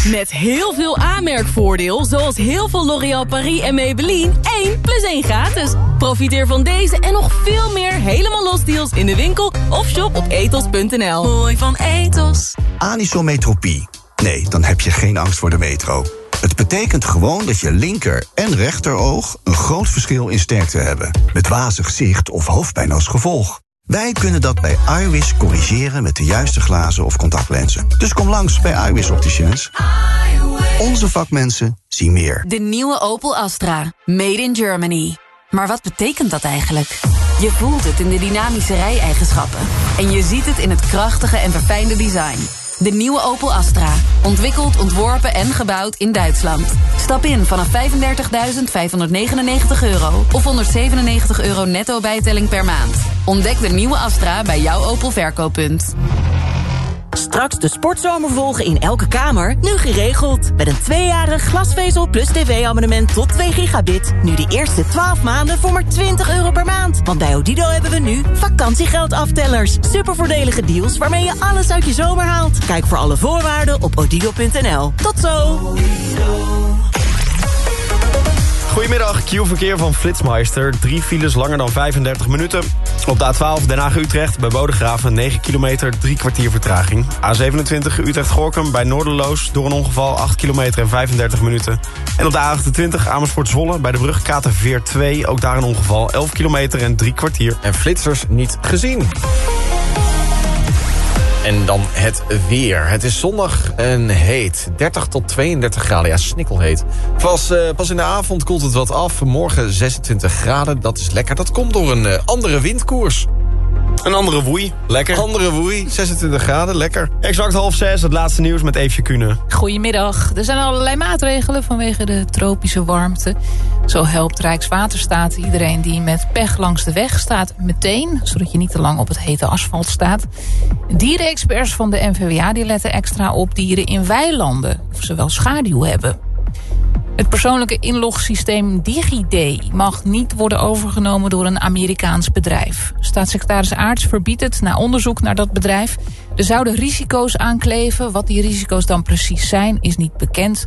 Met heel veel aanmerkvoordeel, zoals heel veel L'Oréal Paris en Maybelline, 1 + 1 gratis. Profiteer van deze en nog veel meer helemaal los deals in de winkel of shop op etos.nl. Mooi van Etos. Anisometropie. Nee, dan heb je geen angst voor de metro. Het betekent gewoon dat je linker- en rechteroog een groot verschil in sterkte hebben. Met wazig zicht of hoofdpijn als gevolg. Wij kunnen dat bij iWis corrigeren met de juiste glazen of contactlenzen. Dus kom langs bij iWis Opticians. Onze vakmensen zien meer. De nieuwe Opel Astra. Made in Germany. Maar wat betekent dat eigenlijk? Je voelt het in de dynamische rijeigenschappen. En je ziet het in het krachtige en verfijnde design. De nieuwe Opel Astra. Ontwikkeld, ontworpen en gebouwd in Duitsland. Stap in vanaf €35.599 of €197 netto bijtelling per maand. Ontdek de nieuwe Astra bij jouw Opel verkooppunt. Straks de sportzomer volgen in elke kamer, nu geregeld. Met een 2-jarig glasvezel plus tv-abonnement tot 2 gigabit. Nu de eerste 12 maanden voor maar €20 per maand. Want bij Odido hebben we nu vakantiegeldaftellers. Supervoordelige deals waarmee je alles uit je zomer haalt. Kijk voor alle voorwaarden op odido.nl. Tot zo! Goedemiddag, Q-verkeer van Flitsmeister. 3 files langer dan 35 minuten. Op de A12 Den Haag-Utrecht bij Bodegraven 9 kilometer, 3 kwartier vertraging. A27 Utrecht-Gorkum bij Noorderloos door een ongeval 8 kilometer en 35 minuten. En op de A28 Amersfoort-Zwolle bij de brug Katerveer 2, ook daar een ongeval 11 kilometer en 3 kwartier. En flitsers niet gezien. En dan het weer. Het is zondag en heet. 30 tot 32 graden. Ja, snikkelheet. Pas in de avond koelt het wat af. Morgen 26 graden. Dat is lekker. Dat komt door een andere windkoers. Een andere woei, lekker. Andere woei, 26 graden, lekker. Exact 5:30, het laatste nieuws met Eefje Kunen. Goedemiddag. Er zijn allerlei maatregelen vanwege de tropische warmte. Zo helpt Rijkswaterstaat iedereen die met pech langs de weg staat meteen, zodat je niet te lang op het hete asfalt staat. Dierenexperts van de NVWA die letten extra op dieren in weilanden, of ze wel schaduw hebben. Het persoonlijke inlogsysteem DigiD mag niet worden overgenomen door een Amerikaans bedrijf. Staatssecretaris Aerts verbiedt het na onderzoek naar dat bedrijf. Er zouden risico's aankleven. Wat die risico's dan precies zijn, is niet bekend.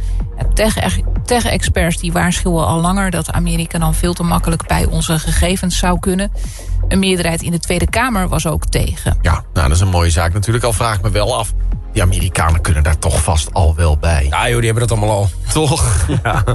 Tech-experts die waarschuwen al langer dat Amerika dan veel te makkelijk bij onze gegevens zou kunnen. Een meerderheid in de Tweede Kamer was ook tegen. Ja, nou, dat is een mooie zaak natuurlijk. Al vraag ik me wel af. Die Amerikanen kunnen daar toch vast al wel bij. Ja joh, die hebben dat allemaal al. Toch?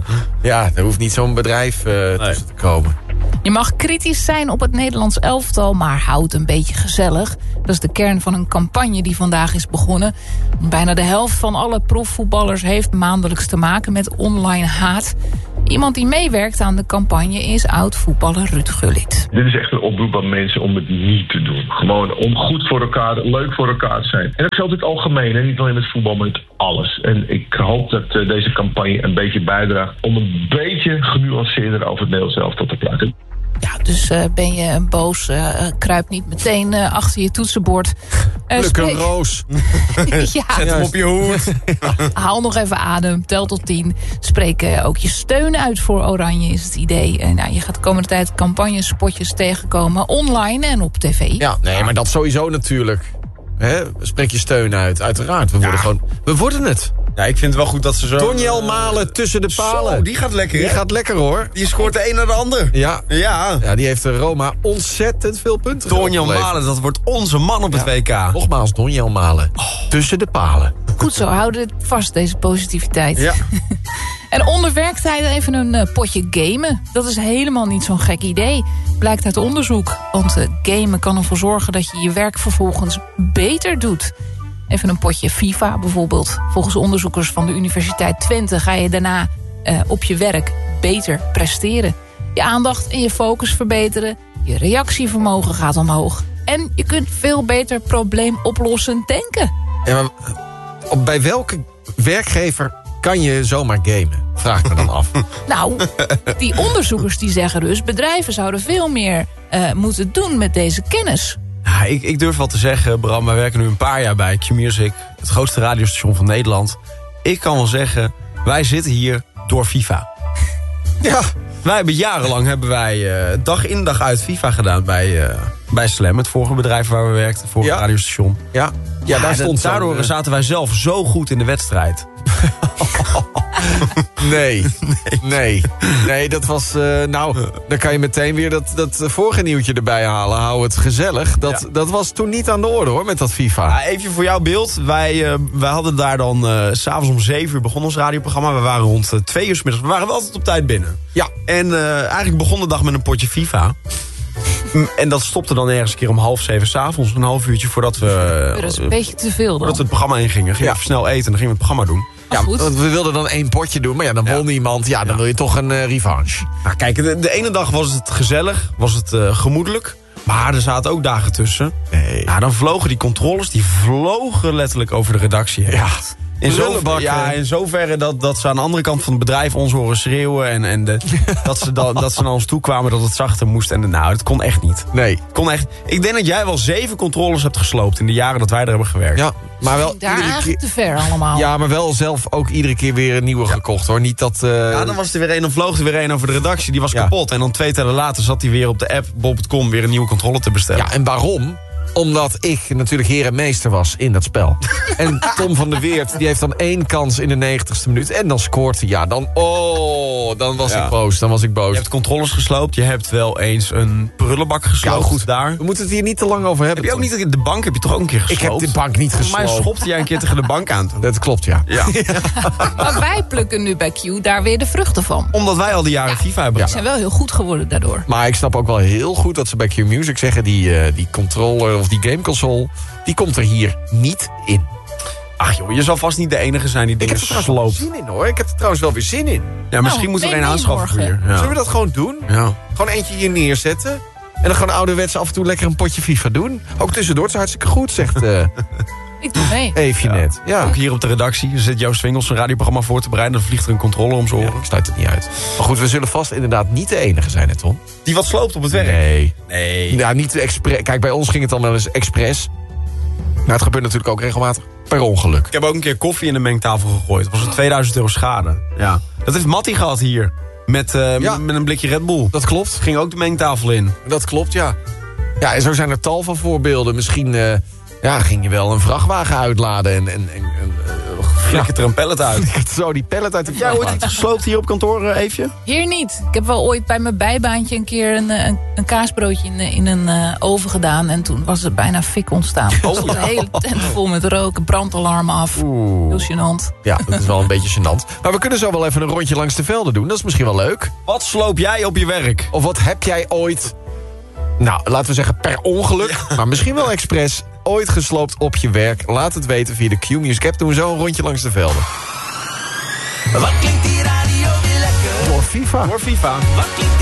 Ja, er hoeft niet zo'n bedrijf tussen te komen. Je mag kritisch zijn op het Nederlands elftal, maar houd een beetje gezellig. Dat is de kern van een campagne die vandaag is begonnen. Bijna de helft van alle profvoetballers heeft maandelijks te maken met online haat. Iemand die meewerkt aan de campagne is oud-voetballer Ruud Gullit. Dit is echt een oproep aan mensen om het niet te doen. Gewoon om goed voor elkaar, leuk voor elkaar te zijn. En dat geldt in het algemeen, hè? Niet alleen met voetbal, maar met alles. En ik hoop dat deze campagne een beetje bijdraagt om een beetje genuanceerder over het Nederlands elftal te praten. Ja, dus ben je boos, kruip niet meteen achter je toetsenbord. Pluk een roos. Ja. Zet hem op je hoed. Haal nog even adem, tel tot 10. Spreek ook je steun uit voor Oranje, is het idee. Nou, je gaat de komende tijd campagnespotjes tegenkomen, online en op tv. Ja, nee, maar dat sowieso natuurlijk. Spreek je steun uit, uiteraard. We worden het. Ja, ik vind het wel goed dat ze zo... Donjel Malen tussen de palen. Zo, die gaat lekker, hè? Die gaat lekker, hoor. Die scoort de een naar de ander. Ja. Ja, die heeft Roma ontzettend veel punten. Donjel Malen, dat wordt onze man op het WK. Nogmaals, Donjel Malen. Tussen de palen. Goed zo, houden het vast, deze positiviteit. Ja. En onder werktijd even een potje gamen. Dat is helemaal niet zo'n gek idee. Blijkt uit onderzoek. Want gamen kan ervoor zorgen dat je je werk vervolgens beter doet. Even een potje FIFA bijvoorbeeld. Volgens onderzoekers van de Universiteit Twente ga je daarna op je werk beter presteren. Je aandacht en je focus verbeteren. Je reactievermogen gaat omhoog. En je kunt veel beter probleemoplossend denken. Ja, maar bij welke werkgever kan je zomaar gamen? Vraag me dan af. Nou, die onderzoekers die zeggen dus... bedrijven zouden veel meer moeten doen met deze kennis. Ja, ik durf wel te zeggen, Bram, wij werken nu een paar jaar bij Q-Music, het grootste radiostation van Nederland. Ik kan wel zeggen, wij zitten hier door FIFA. Ja, jarenlang hebben wij dag in dag uit FIFA gedaan bij Bij Slam, het vorige bedrijf waar we werkten. Het vorige radiostation. Ja, daar stond daardoor zaten wij zelf zo goed in de wedstrijd. Nee, dat was... dan kan je meteen weer dat vorige nieuwtje erbij halen. Hou het gezellig. Dat was toen niet aan de orde, hoor, met dat FIFA. Ja, even voor jouw beeld. Wij hadden daar dan... 'S'avonds om 7 uur begon ons radioprogramma. We waren rond 2 uur 's middags. We waren wel altijd op tijd binnen. Ja. En eigenlijk begon de dag met een potje FIFA. En dat stopte dan ergens een keer om 6:30 'avonds. Een half uurtje voordat we... Dat is een beetje te veel dan. Voordat we het programma ingingen. Gingen we snel eten en dan gingen we het programma doen. Ja, goed. Want we wilden dan 1 potje doen, maar dan won iemand. Ja, dan wil je toch een revanche. Nou, kijk, de ene dag was het gezellig, was het gemoedelijk. Maar er zaten ook dagen tussen. Nee. Nou, dan vlogen die controles, die vlogen letterlijk over de redactie heen. Ja. In zoverre dat ze aan de andere kant van het bedrijf ons horen schreeuwen. Dat ze naar ons toe kwamen dat het zachter moest. En dat kon echt niet. Nee. Kon echt. Ik denk dat jij wel 7 controles hebt gesloopt in de jaren dat wij er hebben gewerkt. Ja, maar wel Daar eigenlijk te ver allemaal. Ja, maar wel zelf ook iedere keer weer een nieuwe gekocht, hoor. Niet dat... Ja, dan was er weer een, dan vloog er weer een over de redactie. Die was kapot. En dan 2 tellen later zat hij weer op de app bob.com weer een nieuwe controle te bestellen. Ja, en waarom? Omdat ik natuurlijk heer en meester was in dat spel. En Tom van der Weert, die heeft dan 1 kans in de 90ste minuut. En dan scoort hij. Ja, dan was ik boos. Je hebt controles gesloopt. Je hebt wel eens een prullenbak gesloopt. Ja, goed. Daar. We moeten het hier niet te lang over hebben. Heb je ook niet de bank heb je toch ook een keer gesloopt? Ik heb de bank niet gesloopt. Volgens mij schopte jij een keer tegen de bank aan toen. Dat klopt, ja. Maar wij plukken nu bij Q daar weer de vruchten van. Omdat wij al die jaren FIFA hebben. Die zijn wel heel goed geworden daardoor. Maar ik snap ook wel heel goed dat ze bij Q Music zeggen... die controller of die gameconsole, die komt er hier niet in. Ach joh, je zal vast niet de enige zijn die dingen sloopt. Ik heb er trouwens zin in, hoor. Ik heb er trouwens wel weer zin in. Ja, misschien moeten we er een aanschaffen voor hier. Ja. Zullen we dat gewoon doen? Ja. Gewoon eentje hier neerzetten. En dan gewoon ouderwets af en toe lekker een potje FIFA doen. Ook tussendoor, het is hartstikke goed, zegt ik doe mee. Eefje net. Ja. Ook hier op de redactie zit Joost Swingels een radioprogramma voor te bereiden. Dan vliegt er een controle om zijn oren. Ik sluit het niet uit. Maar goed, we zullen vast inderdaad niet de enige zijn, hè, Tom? Die wat sloopt op het werk? Nee. Ja, niet expres. Kijk, bij ons ging het dan wel eens expres. Maar het gebeurt natuurlijk ook regelmatig per ongeluk. Ik heb ook een keer koffie in de mengtafel gegooid. Dat was een 2000 euro schade. Ja. Dat heeft Mattie gehad hier. Met een blikje Red Bull. Dat klopt. Ging ook de mengtafel in. Dat klopt, ja. Ja, en zo zijn er tal van voorbeelden. Misschien ging je wel een vrachtwagen uitladen en flikkert er een pallet uit. Zo die pallet uit de vrachtwagen. Jij ooit iets gesloopt hier op kantoor, Eefje? Hier niet. Ik heb wel ooit bij mijn bijbaantje een keer een kaasbroodje in een oven gedaan. En toen was er bijna fik ontstaan. De hele tent vol met rook, brandalarm af. Heel gênant. Ja, dat is wel een beetje gênant. Maar we kunnen zo wel even een rondje langs de velden doen. Dat is misschien wel leuk. Wat sloop jij op je werk? Of wat heb jij ooit... Nou, laten we zeggen per ongeluk, maar misschien wel expres... ooit gesloopt op je werk? Laat het weten via de Q-Music app. Doen we zo een rondje langs de velden. Wat klinkt die radio weer lekker? Door FIFA. Wat klinkt